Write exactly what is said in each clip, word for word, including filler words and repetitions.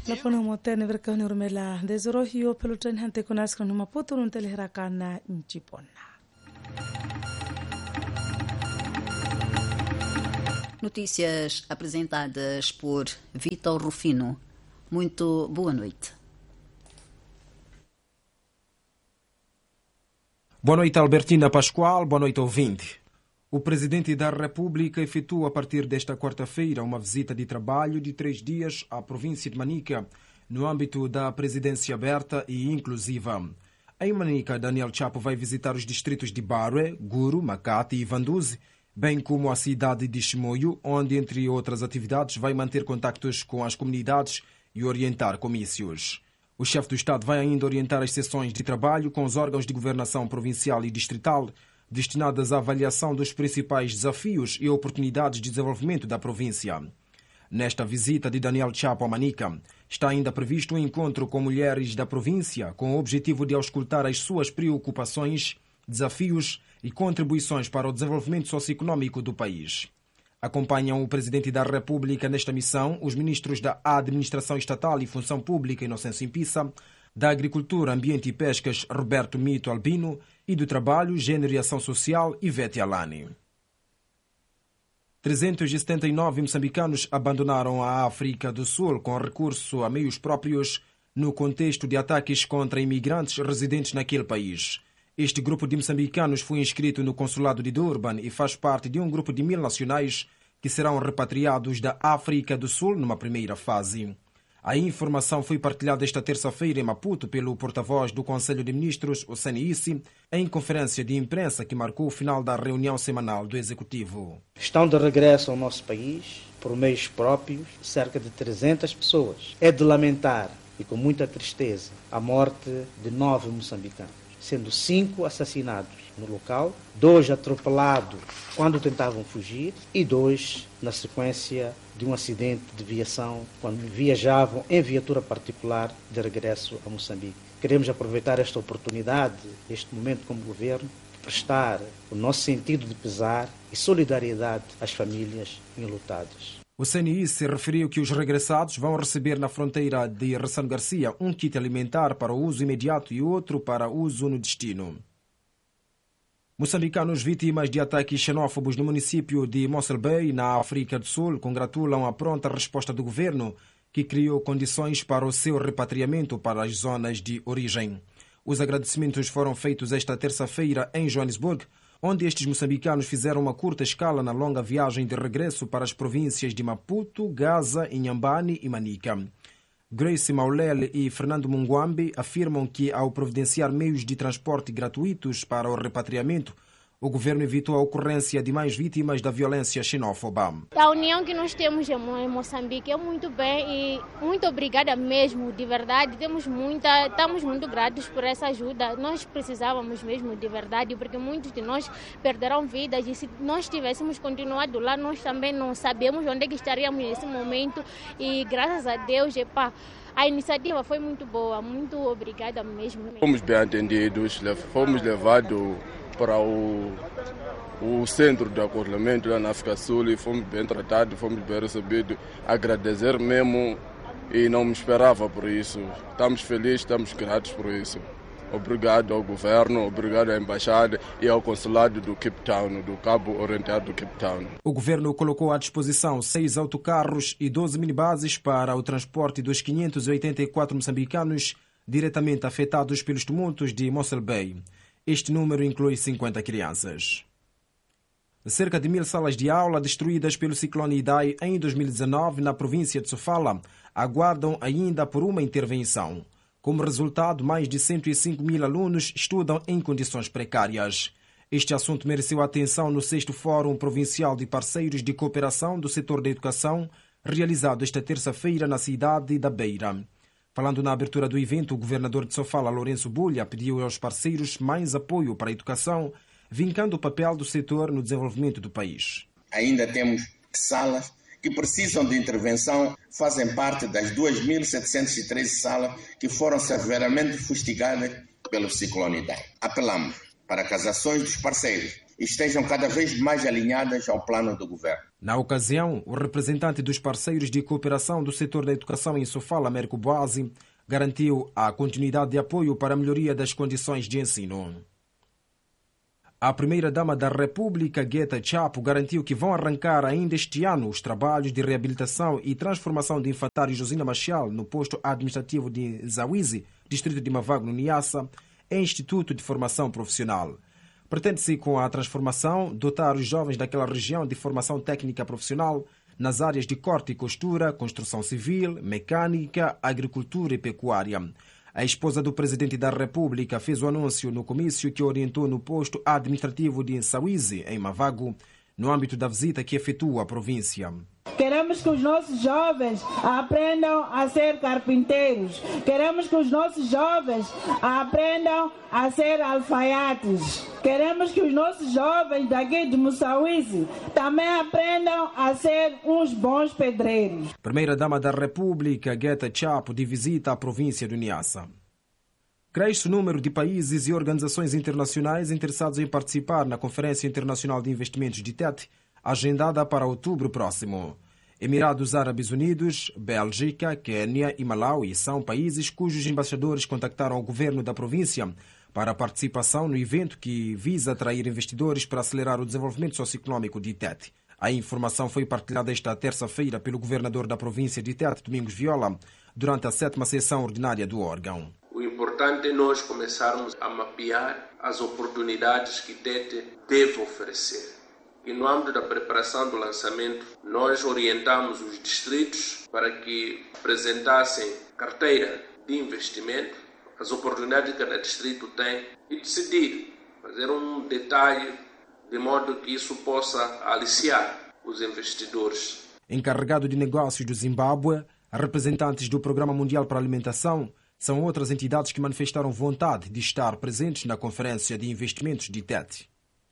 Lapona motene verkani urmela desoro hiyo peloten hante kunaskra numa putu nuntelihrakana nchipona. Notícias apresentadas por Vitor Rufino. Muito boa noite. Boa noite, Albertina Pascoal. Boa noite, ouvinte. O Presidente da República efetua a partir desta quarta-feira uma visita de trabalho de três dias à província de Manica, no âmbito da presidência aberta e inclusiva. Em Manica, Daniel Chapo vai visitar os distritos de Barue, Guru, Makati e Vanduzi, bem como a cidade de Chimoio, onde, entre outras atividades, vai manter contactos com as comunidades e orientar comícios. O chefe do Estado vai ainda orientar as sessões de trabalho com os órgãos de governação provincial e distrital, destinadas à avaliação dos principais desafios e oportunidades de desenvolvimento da província. Nesta visita de Daniel Chapo a Manica, está ainda previsto um encontro com mulheres da província com o objetivo de auscultar as suas preocupações, desafios e contribuições para o desenvolvimento socioeconômico do país. Acompanham o Presidente da República nesta missão os ministros da Administração Estatal e Função Pública, Inocêncio Impissa, da Agricultura, Ambiente e Pescas, Roberto Mito Albino, e do Trabalho, Gênero e Ação Social, Ivete Alani. trezentos e setenta e nove moçambicanos abandonaram a África do Sul com recurso a meios próprios no contexto de ataques contra imigrantes residentes naquele país. Este grupo de moçambicanos foi inscrito no Consulado de Durban e faz parte de um grupo de mil nacionais que serão repatriados da África do Sul numa primeira fase. A informação foi partilhada esta terça-feira em Maputo pelo porta-voz do Conselho de Ministros, o C N I C, em conferência de imprensa que marcou o final da reunião semanal do Executivo. Estão de regresso ao nosso país, por meios próprios, cerca de trezentas pessoas. É de lamentar, e com muita tristeza, a morte de nove moçambicanos, sendo cinco assassinados no local, dois atropelados quando tentavam fugir e dois na sequência de um acidente de viação quando viajavam em viatura particular de regresso a Moçambique. Queremos aproveitar esta oportunidade, este momento como governo, prestar o nosso sentido de pesar e solidariedade às famílias enlutadas. O C N I se referiu que os regressados vão receber na fronteira de Ressano Garcia um kit alimentar para uso imediato e outro para uso no destino. Moçambicanos vítimas de ataques xenófobos no município de Mossel Bay, na África do Sul, congratulam a pronta resposta do governo, que criou condições para o seu repatriamento para as zonas de origem. Os agradecimentos foram feitos esta terça-feira em Joanesburgo, onde estes moçambicanos fizeram uma curta escala na longa viagem de regresso para as províncias de Maputo, Gaza, Inhambane e Manica. Grace Maulele e Fernando Munguambe afirmam que, ao providenciar meios de transporte gratuitos para o repatriamento, o governo evitou a ocorrência de mais vítimas da violência xenófoba. A união que nós temos em Moçambique é muito bem e muito obrigada mesmo, de verdade. Temos muita, estamos muito gratos por essa ajuda. Nós precisávamos mesmo de verdade, porque muitos de nós perderam vidas e se nós tivéssemos continuado lá, nós também não sabemos onde é que estaríamos nesse momento e graças a Deus, epá, a iniciativa foi muito boa, muito obrigada mesmo. Fomos bem atendidos, fomos levados para o, o centro de acolhimento lá na África do Sul e fomos bem tratados, fomos bem recebidos. Agradecer mesmo e não me esperava por isso. Estamos felizes, estamos gratos por isso. Obrigado ao governo, obrigado à embaixada e ao consulado do Cape Town, do Cabo Oriental do Cape Town. O governo colocou à disposição seis autocarros e doze minibuses para o transporte dos quinhentos e oitenta e quatro moçambicanos diretamente afetados pelos tumultos de Mossel Bay. Este número inclui cinquenta crianças. Cerca de mil salas de aula destruídas pelo ciclone Idai em dois mil e dezenove na província de Sofala aguardam ainda por uma intervenção. Como resultado, mais de cento e cinco mil alunos estudam em condições precárias. Este assunto mereceu atenção no sexto Fórum Provincial de Parceiros de Cooperação do Setor da Educação, realizado esta terça-feira na cidade da Beira. Falando na abertura do evento, o governador de Sofala, Lourenço Bulha, pediu aos parceiros mais apoio para a educação, vincando o papel do setor no desenvolvimento do país. Ainda temos salas que precisam de intervenção, fazem parte das duas mil setecentas e treze salas que foram severamente fustigadas pelo ciclone Idai. Apelamos para que as ações dos parceiros estejam cada vez mais alinhadas ao plano do governo. Na ocasião, o representante dos parceiros de cooperação do setor da educação em Sofala, Américo Boazzi, garantiu a continuidade de apoio para a melhoria das condições de ensino. A primeira-dama da República, Gueta Chapo, garantiu que vão arrancar ainda este ano os trabalhos de reabilitação e transformação de infantário Josina Machel no posto administrativo de Zawizi, distrito de Mavago, no Niassa, em Instituto de Formação Profissional. Pretende-se, com a transformação, dotar os jovens daquela região de formação técnica profissional nas áreas de corte e costura, construção civil, mecânica, agricultura e pecuária. A esposa do presidente da República fez o anúncio no comício que orientou no posto administrativo de Zawizi, em Mavago, no âmbito da visita que efetua à província. Queremos que os nossos jovens aprendam a ser carpinteiros. Queremos que os nossos jovens aprendam a ser alfaiates. Queremos que os nossos jovens daqui de Zawizi também aprendam a ser uns bons pedreiros. Primeira-dama da República, Gueta Chapo, de visita à província do Niassa. Cresce o número de países e organizações internacionais interessados em participar na Conferência Internacional de Investimentos de T E T, agendada para outubro próximo. Emirados Árabes Unidos, Bélgica, Quênia e Malawi são países cujos embaixadores contactaram o governo da província para a participação no evento que visa atrair investidores para acelerar o desenvolvimento socioeconômico de T E T. A informação foi partilhada esta terça-feira pelo governador da província de T E T, Domingos Viola, durante a sétima sessão ordinária do órgão. O importante é nós começarmos a mapear as oportunidades que T E T deve oferecer. E no âmbito da preparação do lançamento, nós orientamos os distritos para que apresentassem carteira de investimento, as oportunidades que cada distrito tem, e decidir, fazer um detalhe de modo que isso possa aliciar os investidores. Encarregado de negócios do Zimbábue, representantes do Programa Mundial para a Alimentação são outras entidades que manifestaram vontade de estar presentes na Conferência de Investimentos de T E T.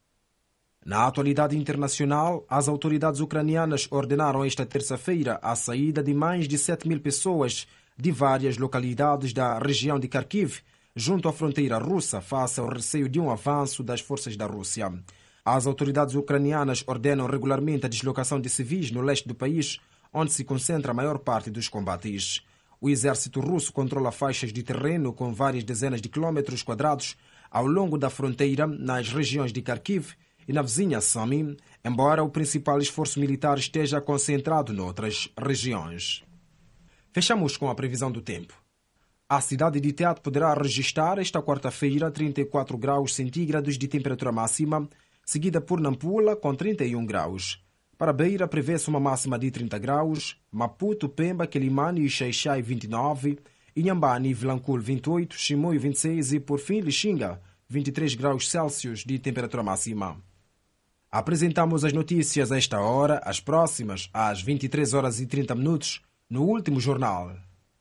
Na atualidade internacional, as autoridades ucranianas ordenaram esta terça-feira a saída de mais de sete mil pessoas de várias localidades da região de Kharkiv, junto à fronteira russa, face ao receio de um avanço das forças da Rússia. As autoridades ucranianas ordenam regularmente a deslocação de civis no leste do país, onde se concentra a maior parte dos combates. O exército russo controla faixas de terreno com várias dezenas de quilômetros quadrados ao longo da fronteira nas regiões de Kharkiv e na vizinha Sami, embora o principal esforço militar esteja concentrado noutras regiões. Fechamos com a previsão do tempo. A cidade de T E T poderá registrar esta quarta-feira trinta e quatro graus centígrados de temperatura máxima, seguida por Nampula com trinta e um graus. Para Beira prevê-se uma máxima de trinta graus, Maputo, Pemba, Quelimane e Xai-Xai vinte e nove, Inhambane e Vilanculo vinte e oito, Chimoio vinte e seis e, por fim, Lixinga vinte e três graus Celsius de temperatura máxima. Apresentamos as notícias a esta hora, as próximas às vinte e três horas e trinta minutos, no último jornal.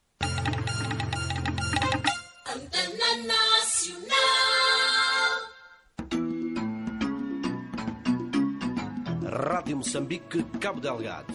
Rádio Moçambique, Cabo Delgado.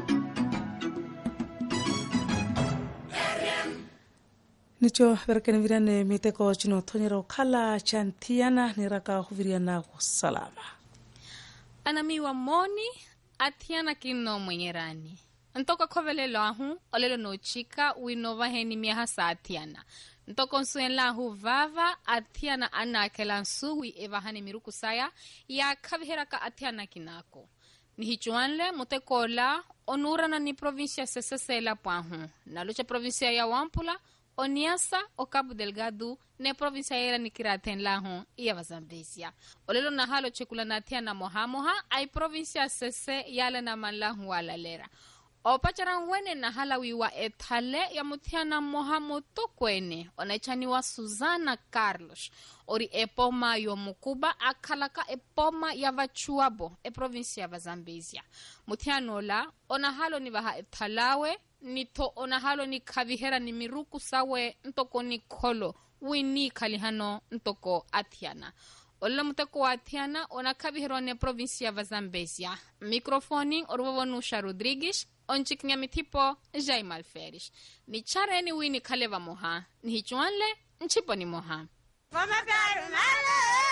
nicho berekene virane miteko chino thonyero khala chantiana niraka huviriana salama anamiwa moni atiana kino mwenyerani ntoko khovelelo ahu olelo no chika winova heni miaha sa atiana ntoko nsuenla hu vava atiana anakela nsuwi evahani miruku saya ya khaviheraka atiana kinako nihichuanle mutekola onurana ni provincia sesesela pahu nalucha provincia ya Wampula o Niassa o Cabo Delgado ne provincia era ni kiraten lahu iya Vazambezia olelo na halo chekula na tiana moha moha ai provincia sese yala na manlahu wala lera o pacharan wene na halawi wa ethale ya mutiana moha moto kwene onaichani wa Susana Carlos ori epoma yo mukuba akalaka epoma ya vachuabo e provincia ya Vazambezia mutiano la ona halo ni vaha ethalawe nito onahalo ni kavihera ni miruku sawe ntoko ni kolo wini kalihano ntoko atiana ola mutoko atiana ona kavihero ne provincia ya Vazambezia microphone orvovonusha Rodrigues onchiknya mitipo Jaime Alferes ni chareni wini kaleva moha ni hichuanle nchipo ni moha. Mama